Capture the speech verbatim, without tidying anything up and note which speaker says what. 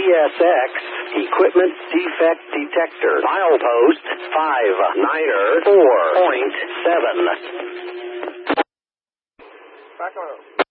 Speaker 1: S X Equipment Defect Detector. Milepost five niner four point seven.
Speaker 2: Back on.